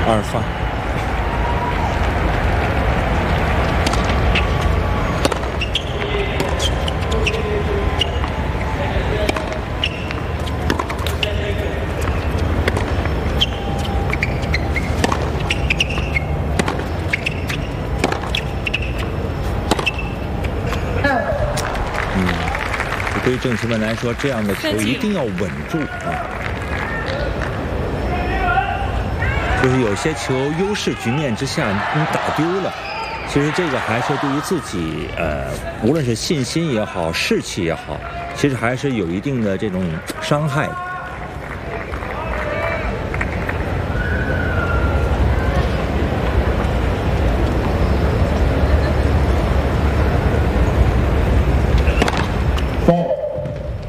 2发。对于郑钦文来说，这样的球一定要稳住啊！就是有些球优势局面之下你打丢了，其实这个还是对于自己无论是信心也好，士气也好，其实还是有一定的这种伤害的。